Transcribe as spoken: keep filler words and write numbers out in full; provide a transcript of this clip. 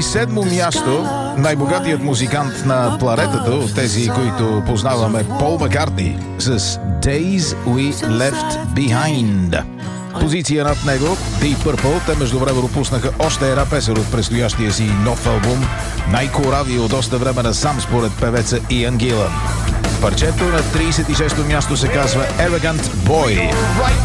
и седмо място, най-богатият музикант на планетата, от тези, които познаваме, Пол Маккартни с Days We Left Behind. Позиция над него Deep Purple. Те междувременно пуснаха още една песен от предстоящия си нов албум, най-корави от доста време насам според певеца Иан Гилан. Парчето на тридесет и шесто място се казва Arrogant Boy.